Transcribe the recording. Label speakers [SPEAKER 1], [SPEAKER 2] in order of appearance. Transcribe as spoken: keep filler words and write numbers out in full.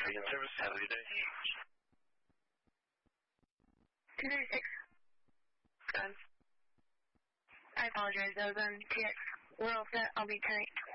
[SPEAKER 1] Begin service. Have a good day.
[SPEAKER 2] two thirty-six. Good. I apologize. That was on T X. We're all set. I'll be ten eight.